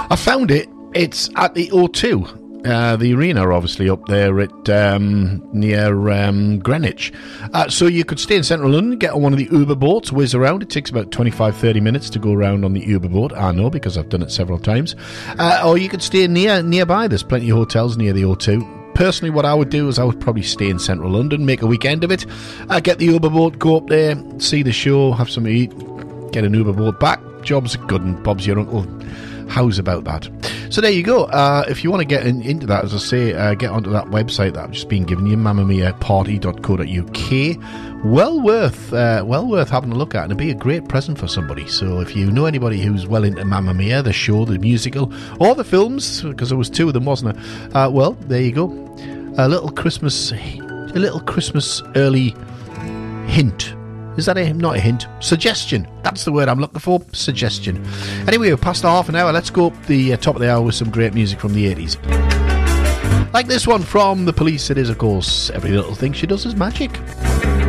I found it. It's at the O2. The arena, obviously, up there at near Greenwich. So you could stay in central London, get on one of the Uber boats, whiz around. It takes about 25-30 minutes to go around on the Uber boat. I know, because I've done it several times. Or you could stay nearby. There's plenty of hotels near the O2. Personally, what I would do is I would probably stay in central London, make a weekend of it, get the Uber boat, go up there, see the show, have something to eat, get an Uber boat back. Job's good and Bob's your uncle. How's about that? So there you go. If you want to get into that, as I say, get onto that website that I've just been giving you, mamamiaparty.co.uk. Well worth having a look at, and it'd be a great present for somebody. So if you know anybody who's well into Mamma Mia, the show, the musical, or the films, because there was two of them, wasn't there? Well, there you go. A little Christmas early hint. Is that not a hint? Suggestion. That's the word I'm looking for. Suggestion. Anyway, we're past the half an hour. Let's go up the top of the hour with some great music from the 80s. Like this one from The Police. It is, of course, Every Little Thing She Does Is Magic.